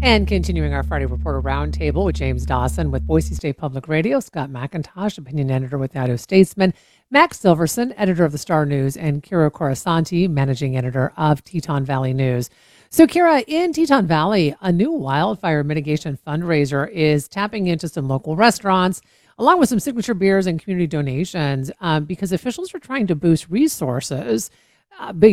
And continuing our Friday Reporter Roundtable with James Dawson with Boise State Public Radio, Scott McIntosh, opinion editor with the Idaho Statesman, Max Silverson, editor of the Star News, and Kira Corasanti, managing editor of Teton Valley News. So, Kira, in Teton Valley, a new wildfire mitigation fundraiser is tapping into some local restaurants, along with some signature beers and community donations, because officials are trying to boost resources.